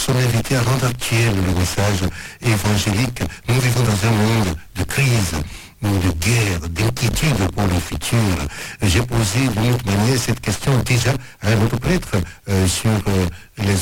son invité à rendre actuel le message évangélique. Nous vivons dans un monde de crise, de guerre, d'inquiétude pour le futur. J'ai posé d'une autre manière cette question déjà à un autre prêtre sur les